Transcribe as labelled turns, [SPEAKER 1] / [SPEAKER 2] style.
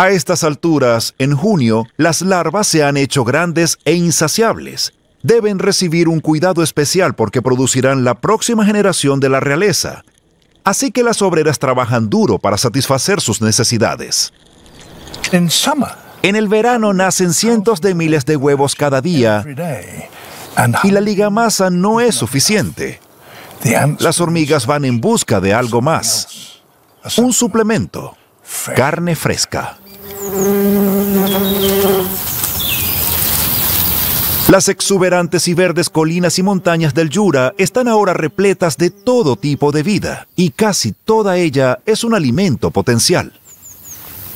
[SPEAKER 1] A estas alturas, en junio, las larvas se han hecho grandes e insaciables. Deben recibir un cuidado especial porque producirán la próxima generación de la realeza. Así que las obreras trabajan duro para satisfacer sus necesidades. En el verano nacen cientos de miles de huevos cada día y la ligamasa no es suficiente. Las hormigas van en busca de algo más. Un suplemento. Carne fresca. Las exuberantes y verdes colinas y montañas del Yura están ahora repletas de todo tipo de vida, y casi toda ella es un alimento potencial.